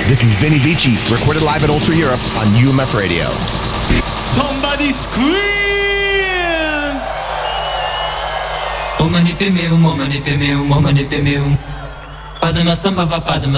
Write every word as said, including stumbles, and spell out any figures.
This is Vinny Vici, recorded live at Ultra Europe on U M F Radio. Somebody scream! O mani pe meu, o mani pe meu, o mani pe meu. Pada ma samba va pada ma